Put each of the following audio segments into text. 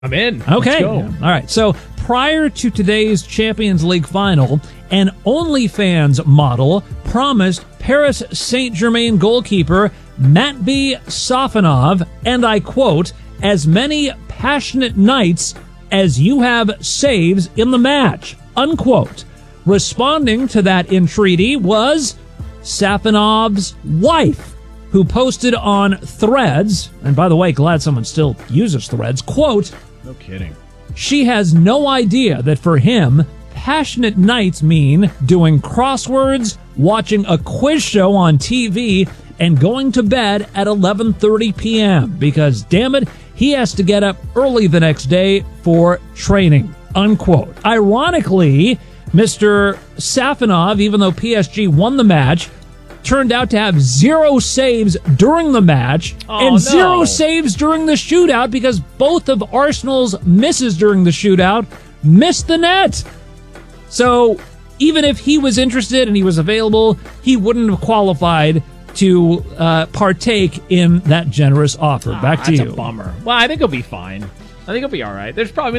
I'm in. Okay. Let's go. All right. So prior to today's Champions League final, an OnlyFans model promised Paris Saint-Germain goalkeeper Matvei Safonov, and I quote, as many passionate nights as you have saves in the match, unquote. Responding to that entreaty was Safonov's wife, who posted on Threads, and by the way, glad someone still uses Threads, quote, No kidding. she has no idea that for him, passionate nights mean doing crosswords, watching a quiz show on TV, and going to bed at 11:30 p.m. because, damn it, he has to get up early the next day for training, unquote. Ironically, Mr. Safonov, even though PSG won the match, turned out to have 0 saves during the match and 0 saves during the shootout because both of Arsenal's misses during the shootout missed the net. So even if he was interested and he was available, he wouldn't have qualified to partake in that generous offer. Back to you. That's a bummer. Well, I think he'll be fine. I think he'll be all right. There's probably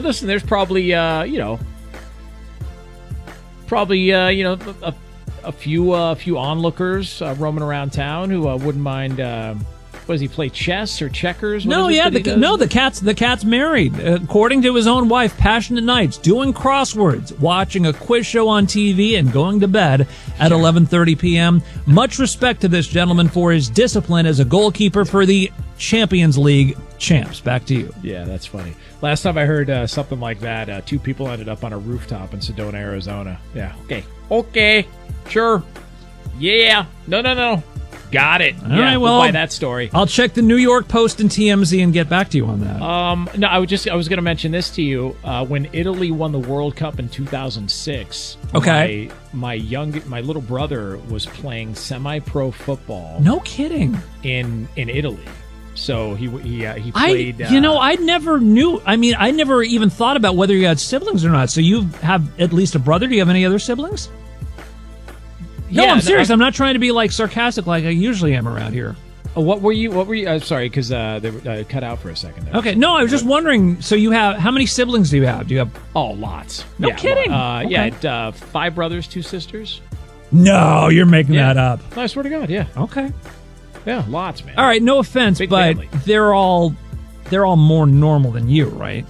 a few onlookers roaming around town who wouldn't mind. What does he play, chess or checkers? The cat's married. According to his own wife, passionate nights, doing crosswords, watching a quiz show on TV, and going to bed at 11:30 p.m. Much respect to this gentleman for his discipline as a goalkeeper for the Champions League champs. Back to you. Yeah, that's funny. Last time I heard something like that, 2 people ended up on a rooftop in Sedona, Arizona. Yeah, okay, sure, yeah, no. Got it. All right, well, we'll buy that story. I'll check the New York Post and TMZ and get back to you on that. No, I was going to mention this to you. When Italy won the World Cup in 2006, okay, my little brother was playing semi-pro football. No kidding. In Italy. So he played. I never knew. I mean, I never even thought about whether you had siblings or not. So you have at least a brother. Do you have any other siblings? No, I'm serious. I'm not trying to be sarcastic like I usually am around here. What were you? Sorry, because they were cut out for a second there. Okay, no, I was just wondering. So you have how many siblings do you have? Do you have? Oh, lots. No kidding. Okay. Yeah, I had 5 brothers, 2 sisters. No, you're making that up. No, I swear to God, yeah. Okay. Yeah, lots, man. All right, no offense, Big but family. they're all more normal than you, right?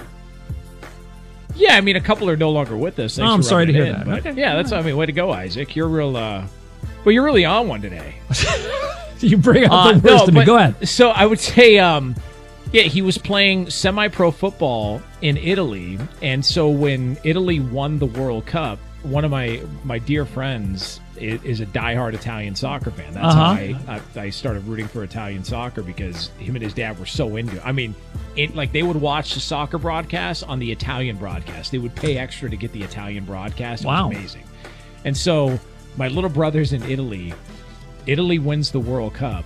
Yeah, I mean, a couple are no longer with us. Oh, I'm sorry to hear that. Okay. Yeah, that's. Way to go, Isaac. You're real. Well, you're really on one today. You bring out the worst in me. Go ahead. So I would say, he was playing semi-pro football in Italy, and so when Italy won the World Cup, one of my dear friends is a diehard Italian soccer fan. That's how I started rooting for Italian soccer, because him and his dad were so into it. I mean, they would watch the soccer broadcast on the Italian broadcast. They would pay extra to get the Italian broadcast. It was amazing. And so my little brother's in Italy. Italy wins the World Cup,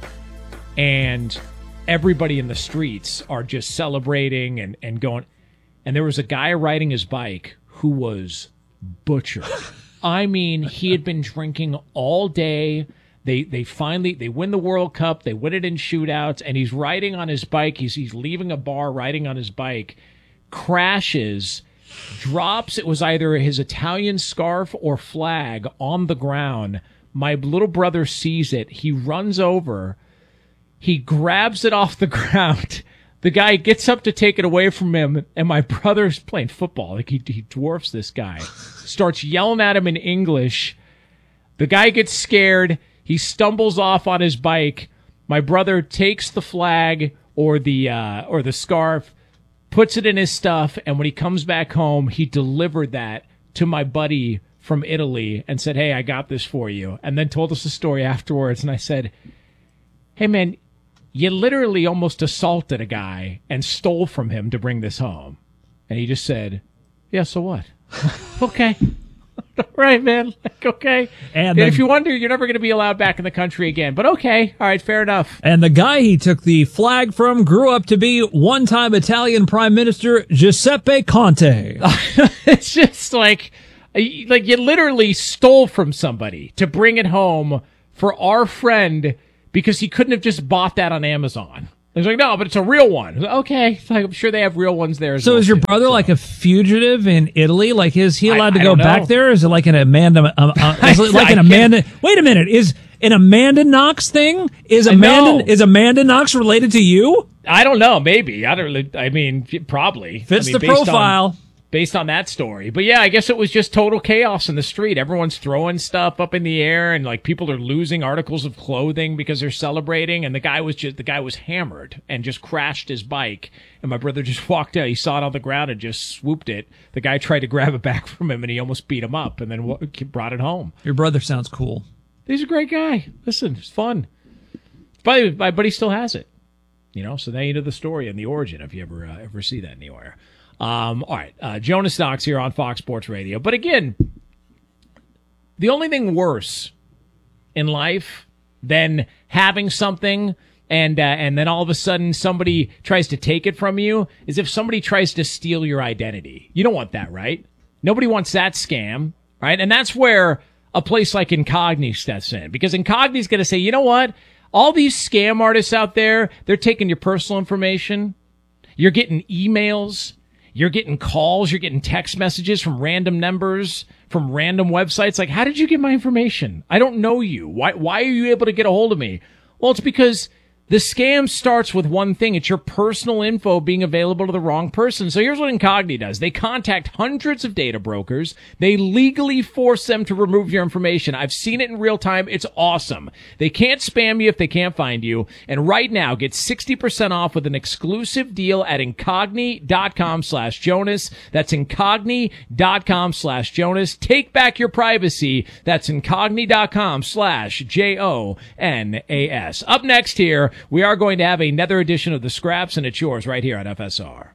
and everybody in the streets are just celebrating and going. And there was a guy riding his bike who was butchered. I mean, he had been drinking all day. They finally win the World Cup. They win it in shootouts, and he's riding on his bike. He's leaving a bar, riding on his bike, crashes, drops. It was either his Italian scarf or flag on the ground. My little brother sees it. He runs over. He grabs it off the ground. The guy gets up to take it away from him, and my brother's playing football. He dwarfs this guy. Starts yelling at him in English. The guy gets scared. He stumbles off on his bike. My brother takes the flag or the scarf, puts it in his stuff, and when he comes back home, he delivered that to my buddy from Italy and said, "Hey, I got this for you," and then told us the story afterwards. And I said, "Hey, man, you literally almost assaulted a guy and stole from him to bring this home." And he just said, "Yeah, so what?" Okay. Right, man. Okay. And if you wonder, you're never going to be allowed back in the country again. But okay. All right, fair enough. And the guy he took the flag from grew up to be one-time Italian Prime Minister Giuseppe Conte. It's just like you literally stole from somebody to bring it home for our friend because he couldn't have just bought that on Amazon. He's like, no, but it's a real one. I was like, okay. It's like, I'm sure they have real ones there as well. So is your brother like a fugitive in Italy? Like, is he allowed to go don't know. back there? Is it like an Amanda? Is it like an Amanda? Wait a minute. Is an Amanda Knox thing? Is Amanda Knox related to you? I don't know. Maybe. Probably. Fits the profile. Based on that story. But yeah, I guess it was just total chaos in the street. Everyone's throwing stuff up in the air, and like people are losing articles of clothing because they're celebrating. And the guy was hammered and just crashed his bike. And my brother just walked out. He saw it on the ground and just swooped it. The guy tried to grab it back from him, and he almost beat him up and then brought it home. Your brother sounds cool. He's a great guy. Listen, it's fun. But he still has it. So now you know the story and the origin if you ever see that anywhere. All right, Jonas Knox here on Fox Sports Radio. But again, the only thing worse in life than having something and then all of a sudden somebody tries to take it from you is if somebody tries to steal your identity. You don't want that, right? Nobody wants that scam, right? And that's where a place like Incogni steps in, because Incogni's going to say, you know what? All these scam artists out there, they're taking your personal information. You're getting emails. You're getting calls, you're getting text messages from random numbers, from random websites. Like, how did you get my information? I don't know you. Why are you able to get a hold of me? Well, it's because the scam starts with one thing. It's your personal info being available to the wrong person. So here's what Incogni does. They contact hundreds of data brokers. They legally force them to remove your information. I've seen it in real time. It's awesome. They can't spam you if they can't find you. And right now, get 60% off with an exclusive deal at Incogni.com/Jonas. That's Incogni.com/Jonas. Take back your privacy. That's Incogni.com/JONAS. Up next here, we are going to have another edition of The Scraps, and it's yours right here on FSR.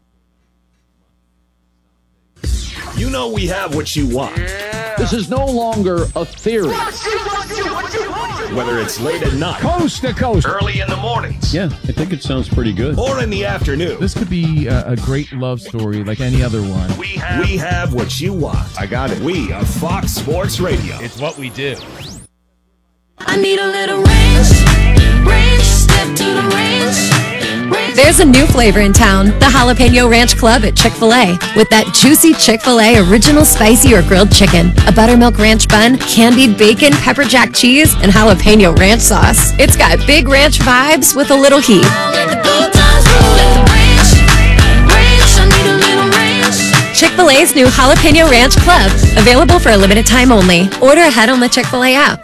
You know we have what you want. This is no longer a theory. Whether it's late at night, Coast to coast, early in the mornings, Yeah, I think it sounds pretty good. or in the afternoon, This could be a great love story like any other one. we have what you want. I got it. We are Fox Sports Radio. It's what we do. I need a little ranch, step to the ranch. There's a new flavor in town, the Jalapeno Ranch Club at Chick-fil-A. With that juicy Chick-fil-A original spicy or grilled chicken, a buttermilk ranch bun, candied bacon, pepper jack cheese, and jalapeno ranch sauce. It's got big ranch vibes with a little heat. Let the good times roll. Let the ranch, I need a little ranch. Chick-fil-A's new Jalapeno Ranch Club, available for a limited time only. Order ahead on the Chick-fil-A app.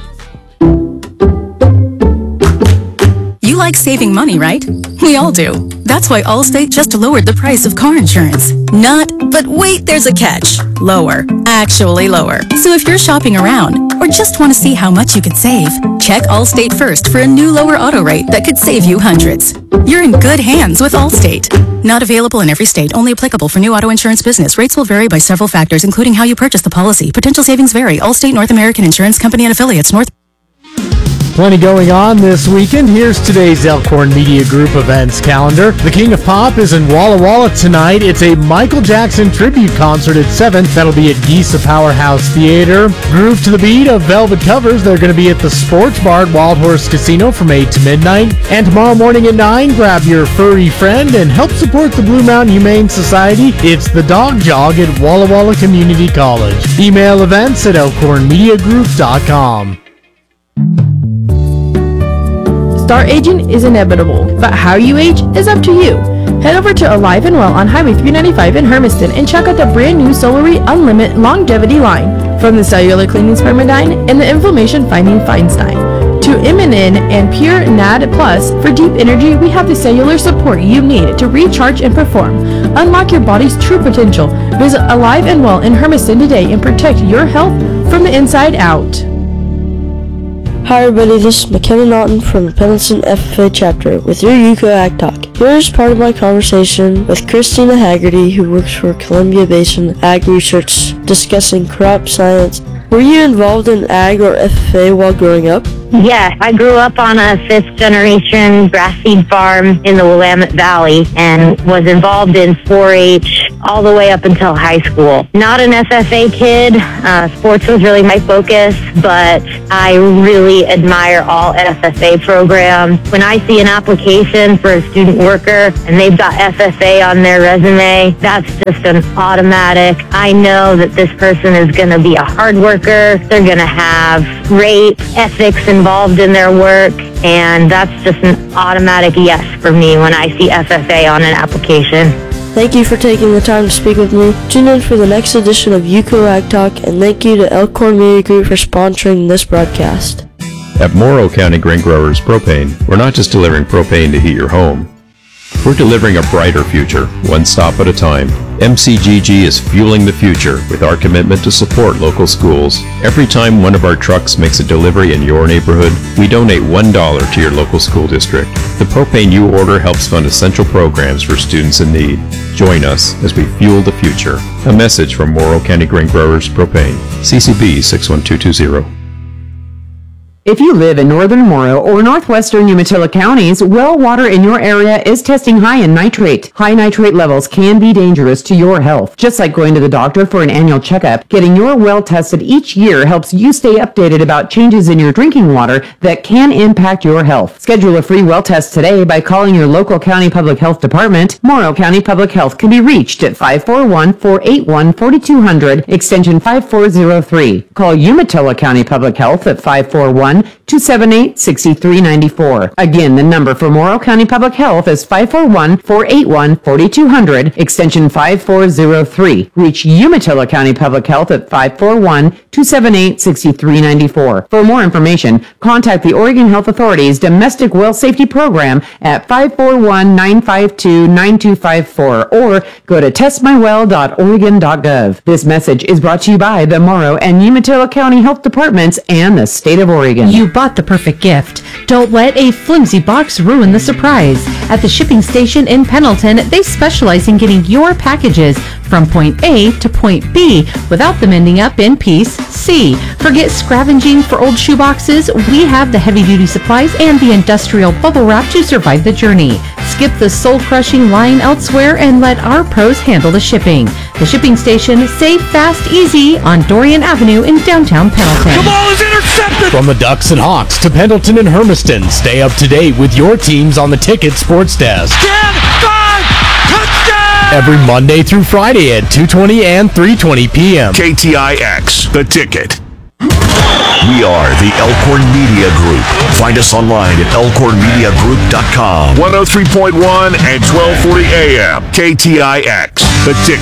You like saving money, right? We all do. That's why Allstate just lowered the price of car insurance. But wait, there's a catch. Lower. Actually lower. So if you're shopping around or just want to see how much you could save, check Allstate first for a new lower auto rate that could save you hundreds. You're in good hands with Allstate. Not available in every state. Only applicable for new auto insurance business. Rates will vary by several factors, including how you purchase the policy. Potential savings vary. Allstate North American Insurance Company and affiliates. Plenty going on this weekend. Here's today's Elkhorn Media Group events calendar. The King of Pop is in Walla Walla tonight. It's a Michael Jackson tribute concert at 7. That'll be at Geesa Powerhouse Theater. Groove to the beat of Velvet Covers. They're going to be at the Sports Bar at Wild Horse Casino from 8 to midnight. And tomorrow morning at 9, grab your furry friend and help support the Blue Mountain Humane Society. It's the Dog Jog at Walla Walla Community College. Email events at elkhornmediagroup.com. Start aging is inevitable, but how you age is up to you. Head over to Alive and Well on Highway 395 in Hermiston and check out the brand new Solary Unlimited Longevity line. From the cellular cleaning Spermidine and the inflammation fighting Feinstein to Immunin and Pure NAD Plus, for deep energy, we have the cellular support you need to recharge and perform. Unlock your body's true potential. Visit Alive and Well in Hermiston today and protect your health from the inside out. Hi everybody, this is McKenna Naughton from the Pendleton FFA chapter with your UCO Ag Talk. Here's part of my conversation with Christina Haggerty, who works for Columbia Basin Ag Research, discussing crop science. Were you involved in Ag or FFA while growing up? Yes, I grew up on a fifth-generation grass seed farm in the Willamette Valley and was involved in 4-H all the way up until high school. Not an FFA kid. Sports was really my focus, but I really admire all FFA programs. When I see an application for a student worker and they've got FFA on their resume, that's just an automatic. I know that this person is going to be a hard worker. They're going to have great ethics involved in their work, and that's just an automatic yes for me when I see FFA on an application. Thank you for taking the time to speak with me. Tune in for the next edition of UCO Ag Talk, and thank you to Elkhorn Media Group for sponsoring this broadcast. At Morrow County Grain Growers Propane, we're not just delivering propane to heat your home. We're delivering a brighter future, one stop at a time. MCGG is fueling the future with our commitment to support local schools. Every time one of our trucks makes a delivery in your neighborhood, we donate $1 to your local school district. The propane you order helps fund essential programs for students in need. Join us as we fuel the future. A message from Morrow County Grain Growers Propane. CCB 61220. If you live in northern Morrow or northwestern Umatilla counties, well water in your area is testing high in nitrate. High nitrate levels can be dangerous to your health. Just like going to the doctor for an annual checkup, getting your well tested each year helps you stay updated about changes in your drinking water that can impact your health. Schedule a free well test today by calling your local county public health department. Morrow County Public Health can be reached at 541-481-4200, extension 5403. Call Umatilla County Public Health at 541-278-6394. Again, the number for Morrow County Public Health is 541-481-4200, extension 5403. Reach Umatilla County Public Health at 541-278-6394. For more information, contact the Oregon Health Authority's Domestic Well Safety Program at 541-952-9254 or go to testmywell.oregon.gov. This message is brought to you by the Morrow and Umatilla County Health Departments and the state of Oregon. You bought the perfect gift. Don't let a flimsy box ruin the surprise. At the shipping station in Pendleton, they specialize in getting your packages from point A to point B without them ending up in piece C. Forget scavenging for old shoe boxes. We have the heavy-duty supplies and the industrial bubble wrap to survive the journey. Skip the soul-crushing line elsewhere and let our pros handle the shipping. The shipping station, safe, fast, easy on Dorian Avenue in downtown Pendleton. The ball is intercepted! From the Ducks and Hawks to Pendleton and Hermiston, stay up to date with your teams on the Ticket Sports Desk. 10, 5, touchdown! Every Monday through Friday at 2:20 and 3:20 p.m. KTIX, The Ticket. We are the Elkhorn Media Group. Find us online at elkhornmediagroup.com. 103.1 and 1240 AM. KTIX, The Ticket.